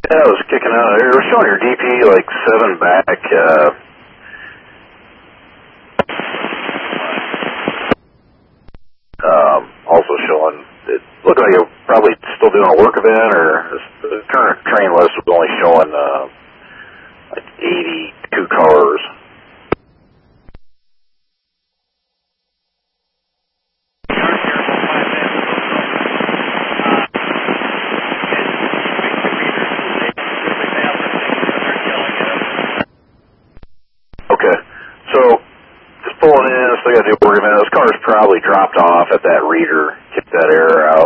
Yeah, I was kicking out. It was showing your DP like 7 back. Also showing, it looked like you're probably still doing a work event, or the current train list was only showing like 82 cars. Okay, so just pulling in, still got to do a work event. Those cars probably dropped off at that reader, kicked that air out.